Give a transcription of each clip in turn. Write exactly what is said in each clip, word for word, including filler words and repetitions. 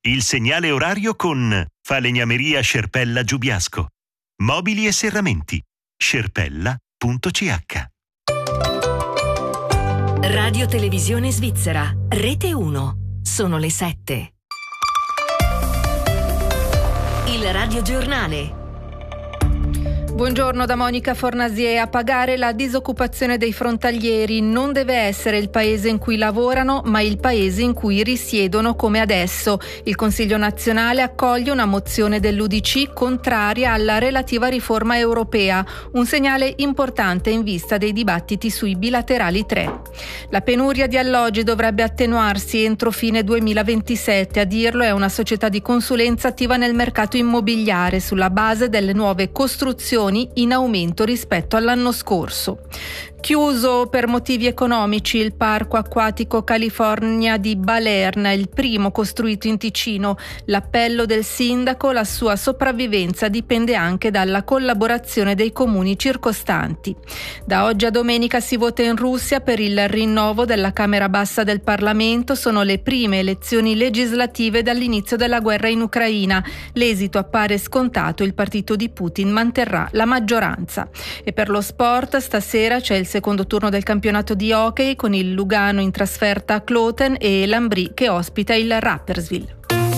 Il segnale orario con Falegnameria Scerpella Giubiasco. Mobili e serramenti. scerpella punto c h. Radio Televisione Svizzera, Rete uno. Sono le sette. Il radiogiornale. Buongiorno da Monica Fornasier. A pagare la disoccupazione dei frontalieri non deve essere il paese in cui lavorano, ma il paese in cui risiedono come adesso. Il Consiglio nazionale accoglie una mozione dell'U D C contraria alla relativa riforma europea, un segnale importante in vista dei dibattiti sui bilaterali tre. La penuria di alloggi dovrebbe attenuarsi entro fine duemilaventisette. A dirlo è una società di consulenza attiva nel mercato immobiliare sulla base delle nuove costruzioni in aumento rispetto all'anno scorso. Chiuso per motivi economici il parco acquatico California di Balerna, il primo costruito in Ticino. L'appello del sindaco, la sua sopravvivenza dipende anche dalla collaborazione dei comuni circostanti. Da oggi a domenica si vota in Russia per il rinnovo della Camera Bassa del Parlamento. Sono le prime elezioni legislative dall'inizio della guerra in Ucraina. L'esito appare scontato, il partito di Putin manterrà la maggioranza. E per lo sport stasera c'è il secondo turno del campionato di hockey con il Lugano in trasferta a Kloten e l'Ambry che ospita il Rapperswil.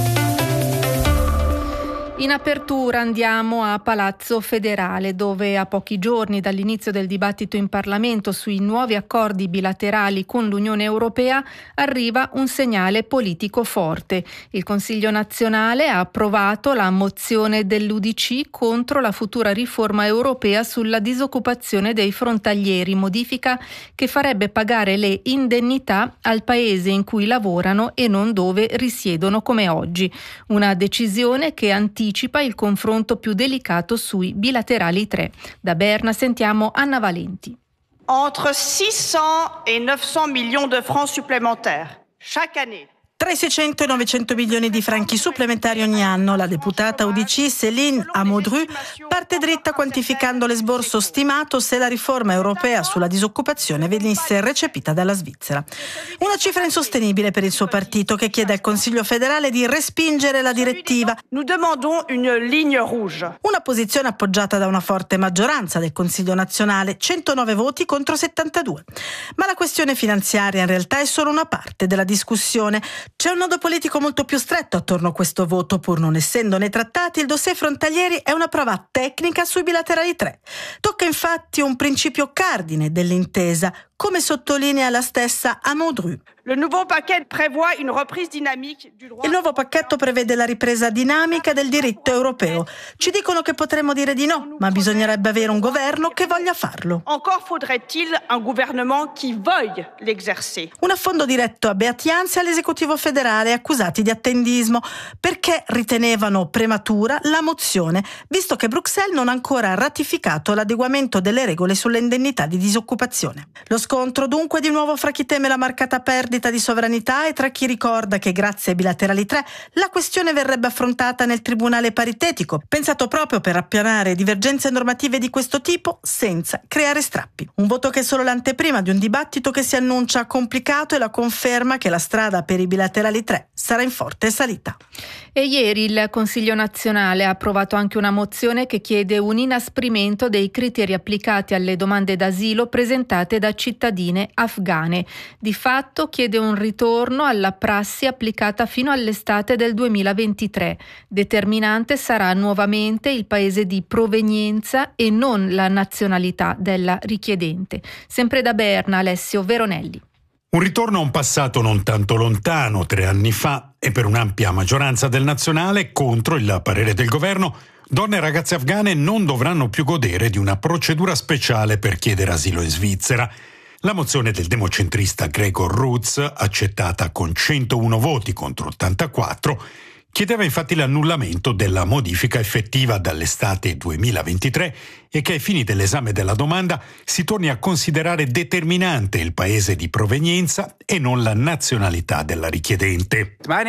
In apertura andiamo a Palazzo Federale, dove a pochi giorni dall'inizio del dibattito in Parlamento sui nuovi accordi bilaterali con l'Unione Europea arriva un segnale politico forte. Il Consiglio nazionale ha approvato la mozione dell'U D C contro la futura riforma europea sulla disoccupazione dei frontalieri, modifica che farebbe pagare le indennità al paese in cui lavorano e non dove risiedono come oggi. Una decisione che anticipa il confronto più delicato sui bilaterali tre. Da Berna sentiamo Anna Valenti. Entre six cents et neuf cents millions de francs supplémentaires chaque année. Tra i seicento e i novecento milioni di franchi supplementari ogni anno, la deputata U D C Céline Amodru parte dritta quantificando l'esborso stimato se la riforma europea sulla disoccupazione venisse recepita dalla Svizzera. Una cifra insostenibile per il suo partito che chiede al Consiglio federale di respingere la direttiva. Nous demandons une ligne rouge. Una posizione appoggiata da una forte maggioranza del Consiglio nazionale, centonove voti contro settantadue. Ma la questione finanziaria in realtà è solo una parte della discussione. C'è un nodo politico molto più stretto attorno a questo voto, pur non essendo nei trattati, il dossier frontalieri è una prova tecnica sui bilaterali tre. Tocca infatti un principio cardine dell'intesa, come sottolinea la stessa Amodru. Le nouveau paquet prévoit une reprise dynamique du droit. Il nuovo pacchetto prevede la ripresa dinamica del diritto europeo. Ci dicono che potremmo dire di no, ma bisognerebbe avere un governo che voglia farlo. Encore faudrait-il un gouvernement qui veuille l'exercer. Un affondo diretto a Beat Jans e all'esecutivo federale accusati di attendismo perché ritenevano prematura la mozione, visto che Bruxelles non ha ancora ratificato l'adeguamento delle regole sulle indennità di disoccupazione. Lo scontro dunque di nuovo fra chi teme la marcata perdita di sovranità e tra chi ricorda che grazie ai bilaterali tre la questione verrebbe affrontata nel tribunale paritetico, pensato proprio per appianare divergenze normative di questo tipo senza creare strappi. Un voto che è solo l'anteprima di un dibattito che si annuncia complicato e la conferma che la strada per i bilaterali tre sarà in forte salita. E ieri il Consiglio nazionale ha approvato anche una mozione che chiede un inasprimento dei criteri applicati alle domande d'asilo presentate da cittadine afghane. Di fatto chiede un ritorno alla prassi applicata fino all'estate del duemilaventitré. Determinante sarà nuovamente il paese di provenienza e non la nazionalità della richiedente. Sempre da Berna, Alessio Veronelli. Un ritorno a un passato non tanto lontano, tre anni fa, e per un'ampia maggioranza del nazionale, contro il parere del governo, donne e ragazze afghane non dovranno più godere di una procedura speciale per chiedere asilo in Svizzera. La mozione del democentrista Gregor Rutz, accettata con centouno voti contro ottantaquattro, chiedeva infatti l'annullamento della modifica effettiva dall'estate duemilaventitré e che ai fini dell'esame della domanda si torni a considerare determinante il paese di provenienza e non la nazionalità della richiedente. La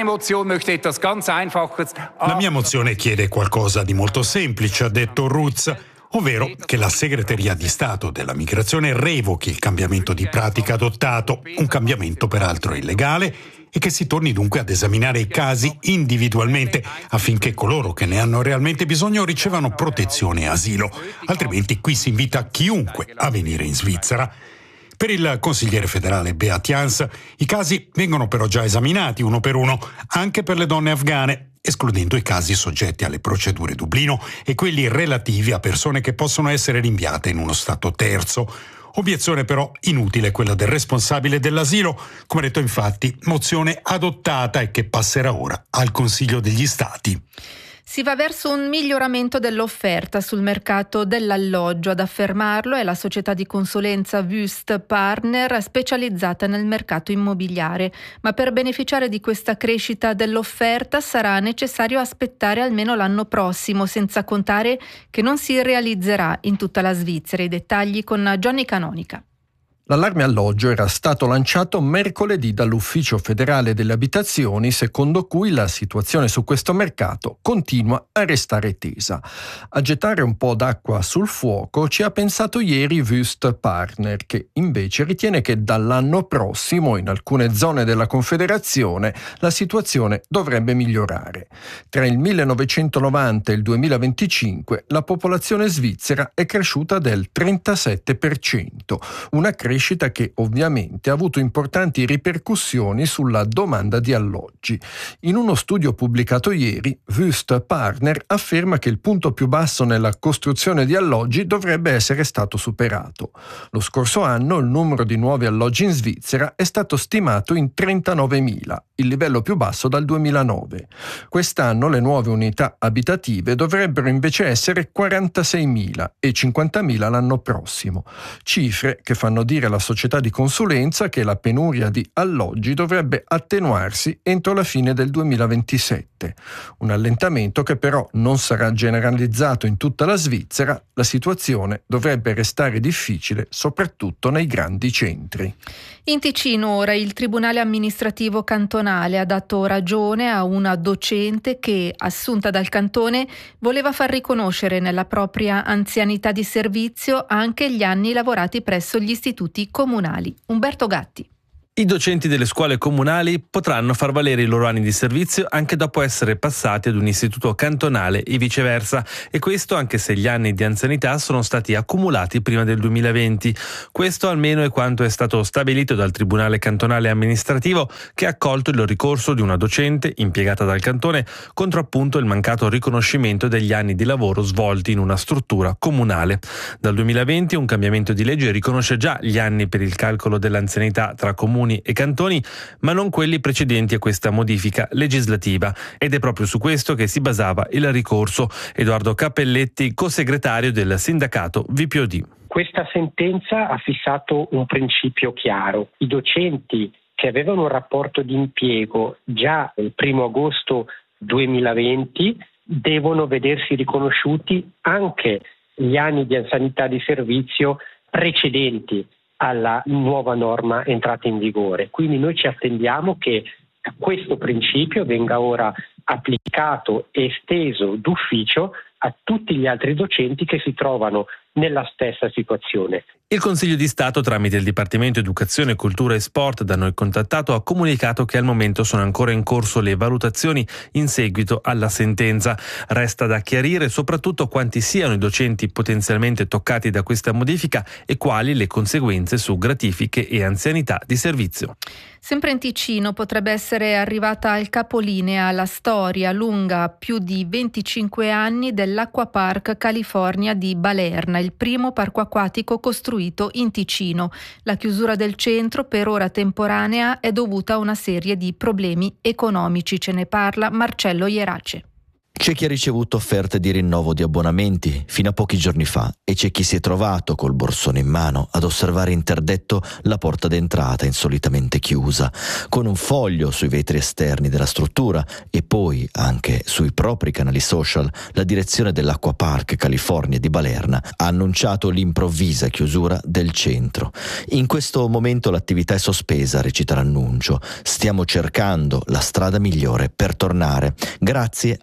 mia mozione chiede qualcosa di molto semplice, ha detto Rutz, ovvero che la Segreteria di Stato della Migrazione revochi il cambiamento di pratica adottato, un cambiamento peraltro illegale, e che si torni dunque ad esaminare i casi individualmente affinché coloro che ne hanno realmente bisogno ricevano protezione e asilo. Altrimenti qui si invita chiunque a venire in Svizzera. Per il consigliere federale Beat Jans, i casi vengono però già esaminati uno per uno, anche per le donne afghane, escludendo i casi soggetti alle procedure Dublino e quelli relativi a persone che possono essere rinviate in uno stato terzo. Obiezione però inutile quella del responsabile dell'asilo, come detto infatti, mozione adottata e che passerà ora al Consiglio degli Stati. Si va verso un miglioramento dell'offerta sul mercato dell'alloggio. Ad affermarlo è la società di consulenza Wüst Partner, specializzata nel mercato immobiliare. Ma per beneficiare di questa crescita dell'offerta sarà necessario aspettare almeno l'anno prossimo, senza contare che non si realizzerà in tutta la Svizzera. I dettagli con Johnny Canonica. L'allarme alloggio era stato lanciato mercoledì dall'Ufficio federale delle abitazioni, secondo cui la situazione su questo mercato continua a restare tesa. A gettare un po' d'acqua sul fuoco ci ha pensato ieri Wüst Partner, che invece ritiene che dall'anno prossimo in alcune zone della Confederazione la situazione dovrebbe migliorare. Tra il millenovecentonovanta e il duemilaventicinque la popolazione svizzera è cresciuta del trentasette per cento, una crescita che ovviamente ha avuto importanti ripercussioni sulla domanda di alloggi. In uno studio pubblicato ieri, Wüst Partner afferma che il punto più basso nella costruzione di alloggi dovrebbe essere stato superato. Lo scorso anno il numero di nuovi alloggi in Svizzera è stato stimato in trentanovemila, il livello più basso dal duemilanove. Quest'anno le nuove unità abitative dovrebbero invece essere quarantaseimila e cinquantamila l'anno prossimo, cifre che fanno dire alla società di consulenza che la penuria di alloggi dovrebbe attenuarsi entro la fine del duemilaventisette. Un allentamento che però non sarà generalizzato in tutta la Svizzera. La situazione dovrebbe restare difficile soprattutto nei grandi centri. In Ticino ora il Tribunale amministrativo cantonale ha dato ragione a una docente che, assunta dal cantone, voleva far riconoscere nella propria anzianità di servizio anche gli anni lavorati presso gli istituti comunali. Umberto Gatti. I docenti delle scuole comunali potranno far valere i loro anni di servizio anche dopo essere passati ad un istituto cantonale e viceversa, e questo anche se gli anni di anzianità sono stati accumulati prima del duemilaventi. Questo almeno è quanto è stato stabilito dal Tribunale cantonale amministrativo, che ha accolto il ricorso di una docente impiegata dal cantone contro appunto il mancato riconoscimento degli anni di lavoro svolti in una struttura comunale. Dal duemilaventi un cambiamento di legge riconosce già gli anni per il calcolo dell'anzianità tra comuni e cantoni, ma non quelli precedenti a questa modifica legislativa, ed è proprio su questo che si basava il ricorso. Edoardo Cappelletti, co-segretario del sindacato V P O D. Questa sentenza ha fissato un principio chiaro: i docenti che avevano un rapporto di impiego già il primo agosto duemilaventi devono vedersi riconosciuti anche gli anni di anzianità di servizio precedenti alla nuova norma entrata in vigore. Quindi noi ci attendiamo che questo principio venga ora applicato e esteso d'ufficio a tutti gli altri docenti che si trovano nella stessa situazione. Il Consiglio di Stato, tramite il Dipartimento Educazione, Cultura e Sport da noi contattato, ha comunicato che al momento sono ancora in corso le valutazioni in seguito alla sentenza. Resta da chiarire soprattutto quanti siano i docenti potenzialmente toccati da questa modifica e quali le conseguenze su gratifiche e anzianità di servizio. Sempre in Ticino potrebbe essere arrivata al capolinea la storia lunga più di venticinque anni dell'Acquapark California di Balerna, il primo parco acquatico costruito in Ticino. La chiusura del centro, per ora temporanea, è dovuta a una serie di problemi economici. Ce ne parla Marcello Ierace. C'è chi ha ricevuto offerte di rinnovo di abbonamenti fino a pochi giorni fa e c'è chi si è trovato col borsone in mano ad osservare interdetto la porta d'entrata insolitamente chiusa, con un foglio sui vetri esterni della struttura e poi anche sui propri canali social. La direzione dell'Acquapark California di Balerna ha annunciato l'improvvisa chiusura del centro. In questo momento l'attività è sospesa, recita l'annuncio. Stiamo cercando la strada migliore per tornare, grazie a chi ci è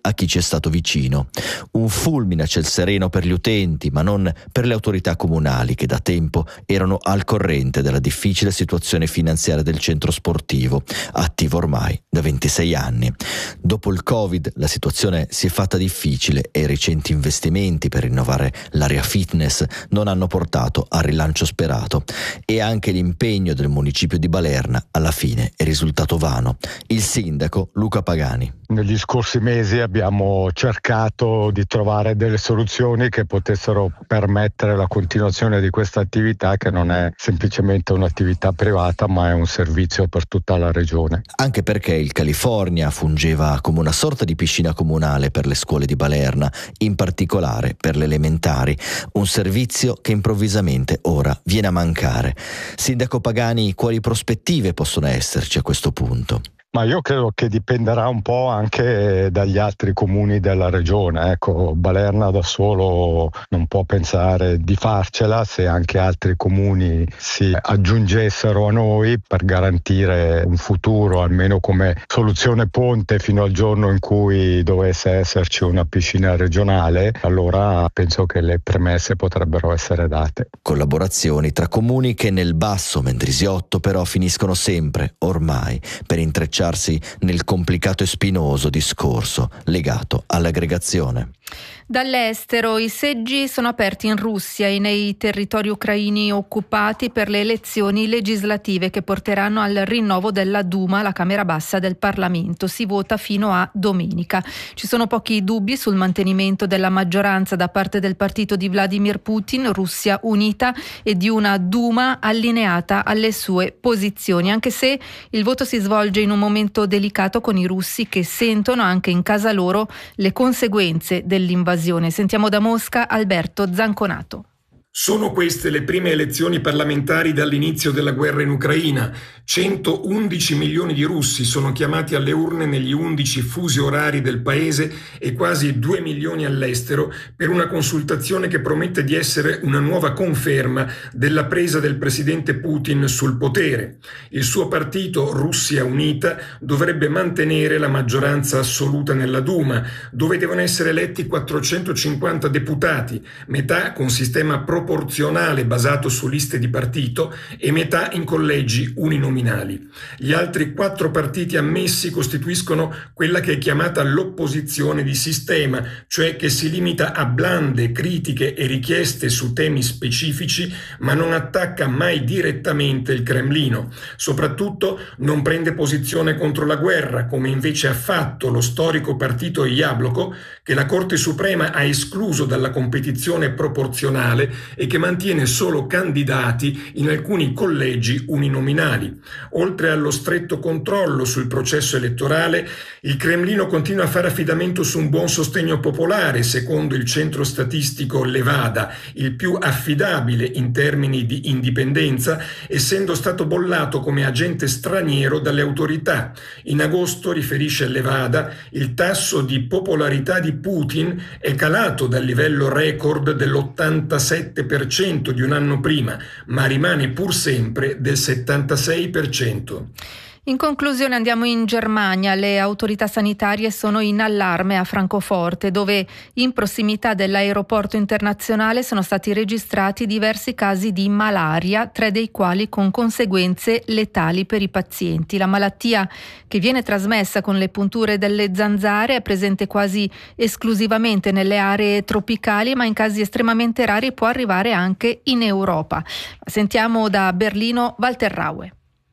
stato vicino. Un fulmine a ciel sereno per gli utenti, ma non per le autorità comunali che da tempo erano al corrente della difficile situazione finanziaria del centro sportivo, attivo ormai da ventisei anni. Dopo il Covid la situazione si è fatta difficile e i recenti investimenti per rinnovare l'area fitness non hanno portato al rilancio sperato, e anche l'impegno del municipio di Balerna alla fine è risultato vano. Il sindaco Luca Pagani. Negli scorsi mesi abbiamo cercato di trovare delle soluzioni che potessero permettere la continuazione di questa attività, che non è semplicemente un'attività privata ma è un servizio per tutta la regione. Anche perché il California fungeva come una sorta di piscina comunale per le scuole di Balerna, in particolare per le elementari, un servizio che improvvisamente ora viene a mancare. Sindaco Pagani, quali prospettive possono esserci a questo punto? Ma io credo che dipenderà un po' anche dagli altri comuni della regione. Ecco, Balerna da solo non può pensare di farcela. Se anche altri comuni si aggiungessero a noi per garantire un futuro, almeno come soluzione ponte fino al giorno in cui dovesse esserci una piscina regionale, allora penso che le premesse potrebbero essere date. Collaborazioni tra comuni che nel basso Mendrisiotto però finiscono sempre, ormai, per intrecciare nel complicato e spinoso discorso legato all'aggregazione. Dall'estero i seggi sono aperti in Russia e nei territori ucraini occupati per le elezioni legislative che porteranno al rinnovo della Duma, la Camera Bassa del Parlamento. Si vota fino a domenica. Ci sono pochi dubbi sul mantenimento della maggioranza da parte del partito di Vladimir Putin, Russia Unita, e di una Duma allineata alle sue posizioni, anche se il voto si svolge in un momento delicato con i russi che sentono anche in casa loro le conseguenze dell'invasione. Sentiamo da Mosca Alberto Zanconato. Sono queste le prime elezioni parlamentari dall'inizio della guerra in Ucraina. centoundici milioni di russi sono chiamati alle urne negli undici fusi orari del paese e quasi due milioni all'estero per una consultazione che promette di essere una nuova conferma della presa del presidente Putin sul potere. Il suo partito, Russia Unita, dovrebbe mantenere la maggioranza assoluta nella Duma, dove devono essere eletti quattrocentocinquanta deputati, metà con sistema proporzionale proporzionale basato su liste di partito e metà in collegi uninominali. Gli altri quattro partiti ammessi costituiscono quella che è chiamata l'opposizione di sistema, cioè che si limita a blande critiche e richieste su temi specifici, ma non attacca mai direttamente il Cremlino. Soprattutto non prende posizione contro la guerra, come invece ha fatto lo storico partito Jabloko, che la Corte Suprema ha escluso dalla competizione proporzionale e che mantiene solo candidati in alcuni collegi uninominali. Oltre allo stretto controllo sul processo elettorale, il Cremlino continua a fare affidamento su un buon sostegno popolare, secondo il centro statistico Levada, il più affidabile in termini di indipendenza, essendo stato bollato come agente straniero dalle autorità. In agosto, riferisce Levada, il tasso di popolarità di Putin è calato dal livello record dell'ottantasette per cento di un anno prima, ma rimane pur sempre del settantasei per cento. In conclusione andiamo in Germania. Le autorità sanitarie sono in allarme a Francoforte, dove in prossimità dell'aeroporto internazionale sono stati registrati diversi casi di malaria, tre dei quali con conseguenze letali per i pazienti. La malattia, che viene trasmessa con le punture delle zanzare, è presente quasi esclusivamente nelle aree tropicali, ma in casi estremamente rari può arrivare anche in Europa. Sentiamo da Berlino Walter Raue.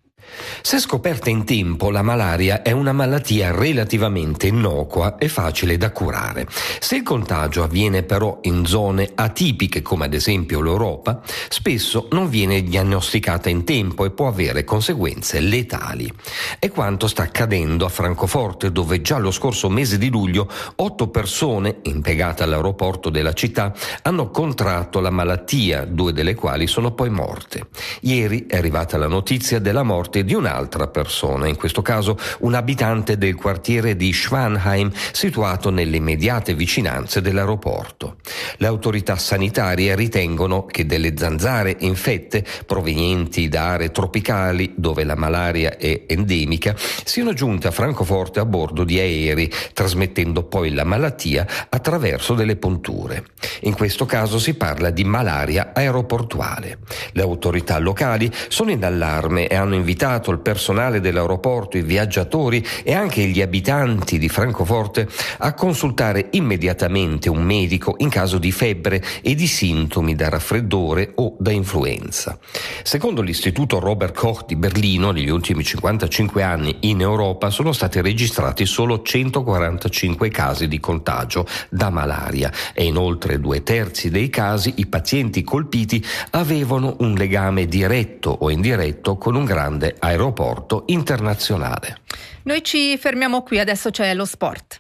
Se scoperta in tempo, la malaria è una malattia relativamente innocua e facile da curare. Se il contagio avviene però in zone atipiche, come ad esempio l'Europa, spesso non viene diagnosticata in tempo e può avere conseguenze letali. È quanto sta accadendo a Francoforte, dove già lo scorso mese di luglio otto persone impiegate all'aeroporto della città hanno contratto la malattia, due delle quali sono poi morte. Ieri è arrivata la notizia della morte morte di un'altra persona, in questo caso un abitante del quartiere di Schwanheim, situato nelle immediate vicinanze dell'aeroporto. Le autorità sanitarie ritengono che delle zanzare infette provenienti da aree tropicali dove la malaria è endemica siano giunte a Francoforte a bordo di aerei, trasmettendo poi la malattia attraverso delle punture. In questo caso si parla di malaria aeroportuale. Le autorità locali sono in allarme e hanno invitato il personale dell'aeroporto, i viaggiatori e anche gli abitanti di Francoforte a consultare immediatamente un medico in caso di febbre e di sintomi da raffreddore o da influenza. Secondo l'istituto Robert Koch di Berlino, negli ultimi cinquantacinque anni in Europa sono stati registrati solo centoquarantacinque casi di contagio da malaria e in oltre due terzi dei casi i pazienti colpiti avevano un legame diretto o indiretto con un grande aeroporto internazionale. Noi ci fermiamo qui, adesso c'è lo sport.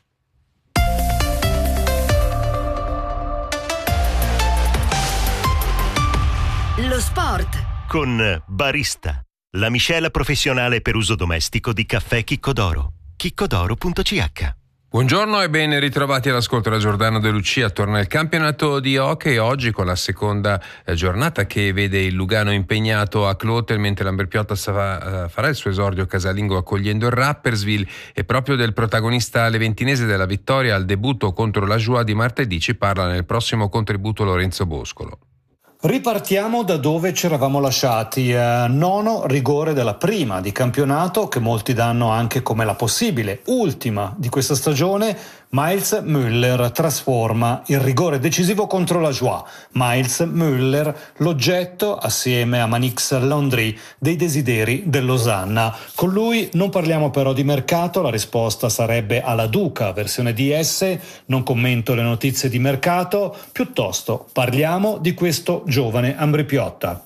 Lo sport con Barista, la miscela professionale per uso domestico di caffè Chiccodoro. chiccodoro punto c h. Buongiorno e ben ritrovati all'ascolto da Giordano De Lucia. Torna il campionato di hockey oggi con la seconda eh, giornata che vede il Lugano impegnato a Clotel, mentre l'Amberpiotta sa, uh, farà il suo esordio casalingo accogliendo il Rapperswil, e proprio del protagonista leventinese della vittoria al debutto contro la Joie di martedì ci parla nel prossimo contributo Lorenzo Boscolo. Ripartiamo da dove ci eravamo lasciati, eh, nono rigore della prima di campionato, che molti danno anche come la possibile ultima di questa stagione. Miles Müller trasforma il rigore decisivo contro la Joie. Miles Müller, l'oggetto, assieme a Manix Landry, dei desideri dell'Osanna. Con lui non parliamo però di mercato, la risposta sarebbe alla Duca, versione D S. Non commento le notizie di mercato, piuttosto parliamo di questo giovane Ambrì-Piotta.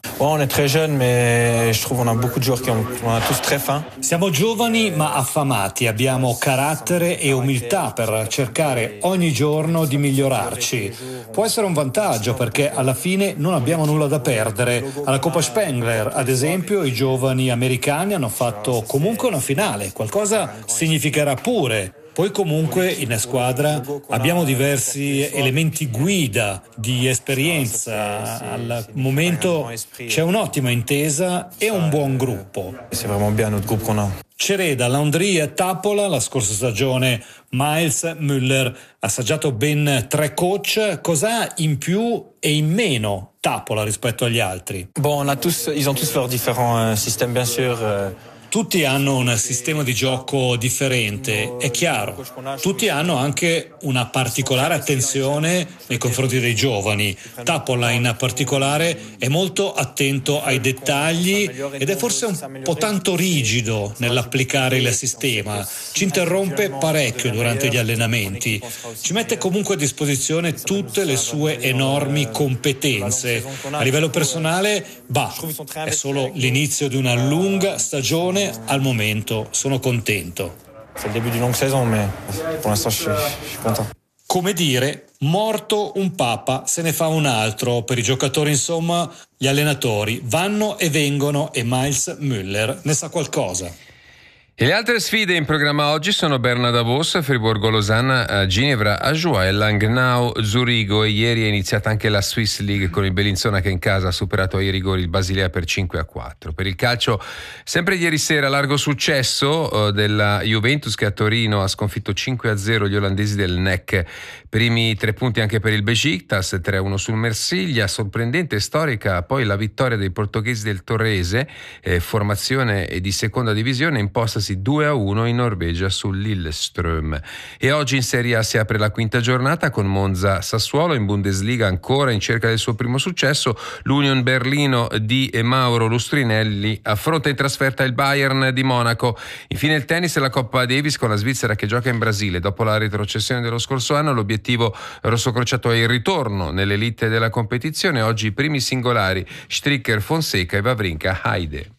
Siamo giovani ma affamati, abbiamo carattere e umiltà per cercare ogni giorno di migliorarci. Può essere un vantaggio perché alla fine non abbiamo nulla da perdere. Alla Coppa Spengler, ad esempio, i giovani americani hanno fatto comunque una finale, qualcosa significherà pure. Poi comunque in squadra abbiamo diversi elementi guida di esperienza, al momento c'è un'ottima intesa e un buon gruppo. Cereda, Landry e Tappola la scorsa stagione. Miles Müller ha assaggiato ben tre coach. Cos'ha in più e in meno Tappola rispetto agli altri? Bon, on a tous, ils ont tous leurs différents systèmes, bien sûr. Euh... Tutti hanno un sistema di gioco differente, è chiaro. Tutti hanno anche una particolare attenzione nei confronti dei giovani. Tappola in particolare è molto attento ai dettagli ed è forse un po' tanto rigido nell'applicare il sistema. Ci interrompe parecchio durante gli allenamenti. Ci mette comunque a disposizione tutte le sue enormi competenze. A livello personale, bah, è solo l'inizio di una lunga stagione. Al momento sono contento. Come dire, morto un papa se ne fa un altro. Per i giocatori, insomma, gli allenatori vanno e vengono e Miles Müller ne sa qualcosa. E le altre sfide in programma oggi sono Berna Davos, Friburgo Losanna, Ginevra Ajoie e Langnau Zurigo, e ieri è iniziata anche la Swiss League con il Bellinzona che in casa ha superato ai rigori il Basilea per cinque a quattro. Per il calcio, sempre ieri sera largo successo eh, della Juventus che a Torino ha sconfitto cinque a zero gli olandesi del N E C. Primi tre punti anche per il Besiktas, tre a uno sul Marsiglia. Sorprendente e storica poi la vittoria dei portoghesi del Torrese, eh, formazione di seconda divisione, impostasi due a uno in Norvegia sul Lillestrøm. E oggi in Serie A si apre la quinta giornata con Monza Sassuolo. In Bundesliga, ancora in cerca del suo primo successo, l'Union Berlino di Mauro Lustrinelli affronta in trasferta il Bayern di Monaco. Infine il tennis e la Coppa Davis con la Svizzera che gioca in Brasile. Dopo la retrocessione dello scorso anno, l'obiettivo rossocrociato è il ritorno nell'elite della competizione. Oggi i primi singolari: Stricker, Fonseca e Wawrinka Haide.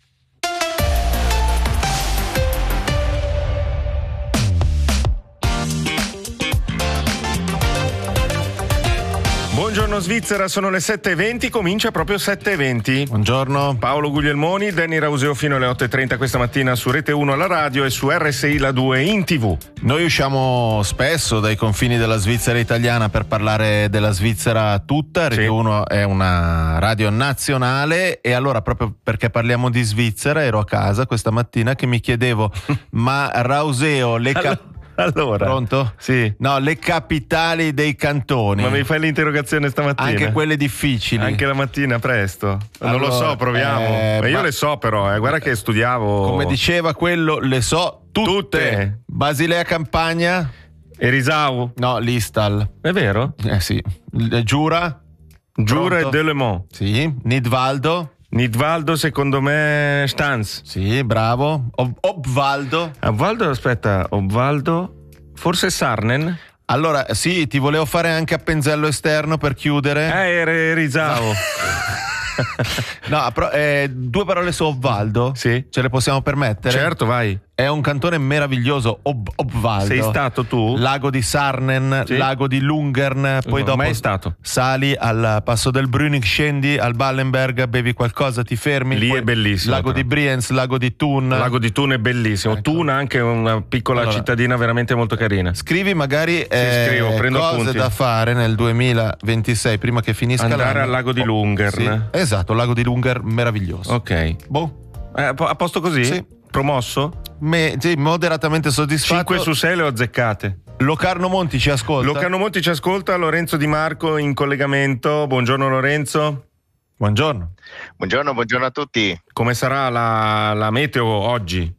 Buongiorno Svizzera, sono le sette e venti, comincia proprio sette e venti. Buongiorno. Paolo Guglielmoni, Danny Rauseo fino alle otto e trenta questa mattina su Rete uno alla radio e su R S I La due in tivù. Noi usciamo spesso dai confini della Svizzera italiana per parlare della Svizzera tutta. Rete sì. uno è una radio nazionale e allora proprio perché parliamo di Svizzera ero a casa questa mattina che mi chiedevo ma Rauseo le cap- Allora, pronto? Sì. No, le capitali dei cantoni. Ma mi fai l'interrogazione stamattina? Anche quelle difficili. Anche la mattina presto. Allora, non lo so, proviamo. eh, ma io ma... le so però, eh. Guarda che studiavo. Come diceva quello, le so tutte. tutte. Basilea Campagna. Erisau. No, Listal. È vero? Eh sì. Giura. Giura e Delemont. Sì. Nidvaldo. Nidvaldo secondo me Stanz. Sì, bravo. Ob- Obvaldo. Obvaldo, aspetta, Obvaldo, forse Sarnen. Allora, sì, ti volevo fare anche appenzello esterno per chiudere. Eh, era Risao. No, però eh, due parole su Obvaldo. Sì. Ce le possiamo permettere? Certo, vai. È un cantone meraviglioso, Ob- Obvaldo. Sei stato tu? Lago di Sarnen, sì. Lago di Lungern, poi no, dopo mai stato. Sali al passo del Brünig, scendi al Ballenberg, bevi qualcosa, ti fermi. Lì poi è bellissimo. Lago di Brienz, Lago di Thun. Lago di Thun è bellissimo. Ecco. Thun anche una piccola allora, cittadina veramente molto carina. Scrivi magari eh, sì, scrivo, prendo cose appunti. da fare nel duemilaventisei prima che finisca Andare l'anno. al Lago di Lungern. Sì, esatto, Lago di Lungern meraviglioso. Ok. Boh. Eh, a posto così? Sì. Promosso? Me, sì, moderatamente soddisfatto. cinque su sei le ho azzeccate. Locarno Monti ci ascolta. Locarno Monti ci ascolta, Lorenzo Di Marco in collegamento. Buongiorno Lorenzo. Buongiorno. Buongiorno, buongiorno a tutti. Come sarà la, la meteo oggi?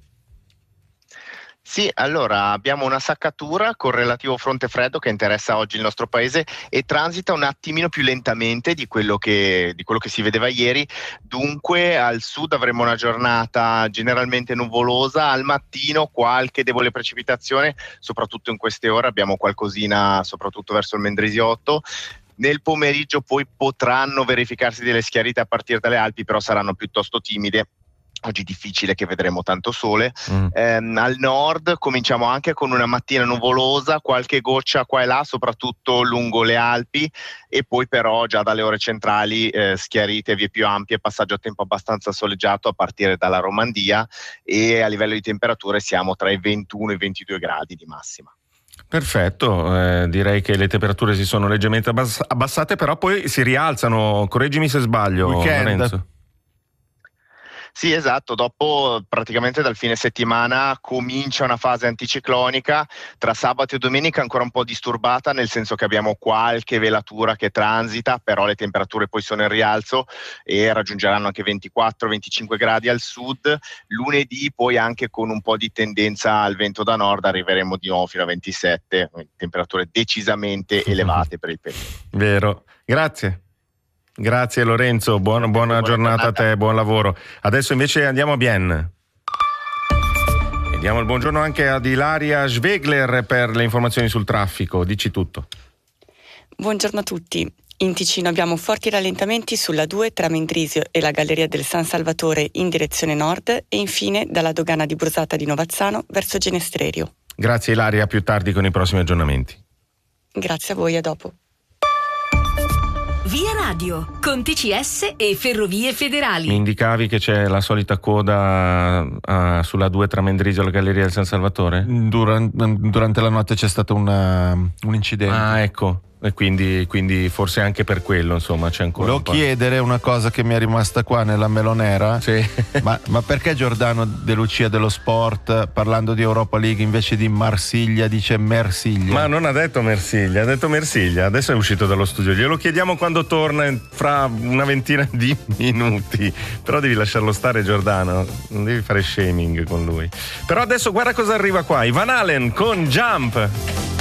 Sì, allora abbiamo una saccatura con relativo fronte freddo che interessa oggi il nostro paese e transita un attimino più lentamente di quello che, di quello che si vedeva ieri. Dunque al sud avremo una giornata generalmente nuvolosa, al mattino qualche debole precipitazione, soprattutto in queste ore abbiamo qualcosina soprattutto verso il Mendrisiotto. Nel pomeriggio poi potranno verificarsi delle schiarite a partire dalle Alpi, però saranno piuttosto timide. Oggi difficile che vedremo tanto sole. Mm. Ehm, al nord cominciamo anche con una mattina nuvolosa, qualche goccia qua e là, soprattutto lungo le Alpi, e poi però già dalle ore centrali eh, schiarite, vie più ampie, passaggio a tempo abbastanza soleggiato a partire dalla Romandia, e a livello di temperature siamo tra i ventuno e i ventidue gradi di massima. Perfetto, eh, direi che le temperature si sono leggermente abbass- abbassate, però poi si rialzano, correggimi se sbaglio. Weekend. Lorenzo. Sì, esatto, dopo praticamente dal fine settimana comincia una fase anticiclonica, tra sabato e domenica ancora un po' disturbata, nel senso che abbiamo qualche velatura che transita, però le temperature poi sono in rialzo e raggiungeranno anche ventiquattro venticinque gradi al sud. Lunedì poi anche con un po' di tendenza al vento da nord arriveremo di nuovo fino a ventisette, temperature decisamente elevate per il periodo. Vero, grazie. Grazie Lorenzo, buona, buona, buona giornata, giornata a te, buon lavoro. Adesso invece andiamo a Bienne. E diamo il buongiorno anche ad Ilaria Schwegler per le informazioni sul traffico. Dici tutto. Buongiorno a tutti. In Ticino abbiamo forti rallentamenti sulla due tra Mendrisio e la Galleria del San Salvatore in direzione nord e infine dalla dogana di Brusata di Novazzano verso Genestrerio. Grazie Ilaria, a più tardi con i prossimi aggiornamenti. Grazie a voi, a dopo. Via Radio, con T C S e Ferrovie Federali. Mi indicavi che c'è la solita coda uh, sulla due tra Mendrisio e la Galleria del San Salvatore? Durante, durante la notte c'è stato una, un incidente. Ah, ecco. E quindi, quindi forse anche per quello, insomma, c'è ancora. Volevo un chiedere una cosa che mi è rimasta qua nella melonera. Sì. ma, ma perché Giordano De Lucia dello Sport, parlando di Europa League, invece di Marsiglia dice Mersiglia? Ma non ha detto Mersiglia, ha detto Mersiglia. Adesso è uscito dallo studio. Glielo chiediamo quando torna fra una ventina di minuti. Però devi lasciarlo stare, Giordano. Non devi fare shaming con lui. Però adesso guarda cosa arriva qua. Van Halen con Jump.